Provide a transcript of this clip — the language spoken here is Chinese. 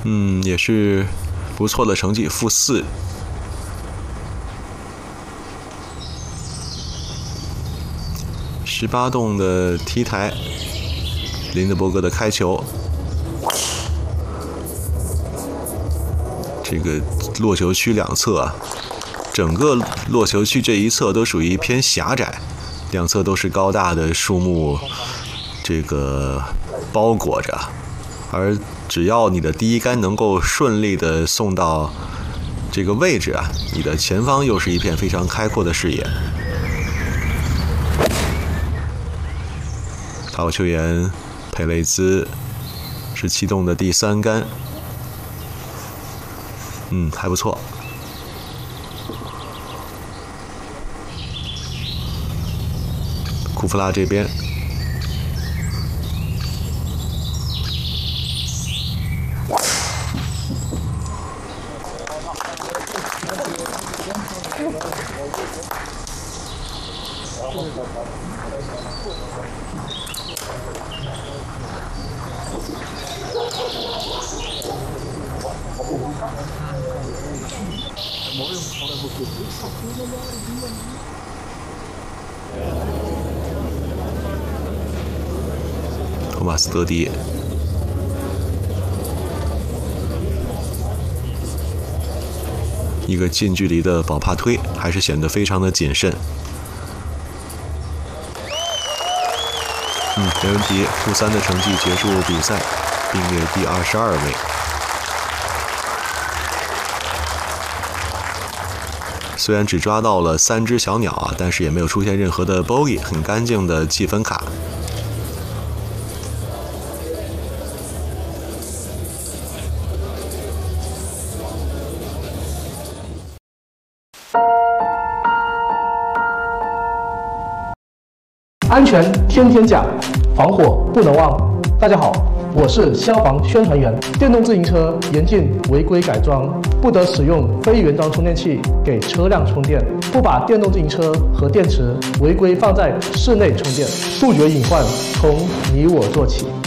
也是不错的成绩，负4。18洞的踢台，林德伯格的开球，这个落球区两侧啊，整个落球区这一侧都属于偏狭窄，两侧都是高大的树木，这个包裹着，而只要你的第一杆能够顺利的送到这个位置啊，你的前方又是一片非常开阔的视野。好球员佩雷兹17洞的第3杆，还不错。库夫拉这边，托马斯德迪，一个近距离的保帕推，还是显得非常的谨慎。没问题，负3的成绩结束比赛，并列第22位。虽然只抓到了3只小鸟啊，但是也没有出现任何的 bogey， 很干净的计分卡。 安全天天讲，防火不能忘。大家好，我是消防宣传员。电动自行车严禁违规改装，不得使用非原装充电器给车辆充电，不把电动自行车和电池违规放在室内充电，杜绝隐患从你我做起。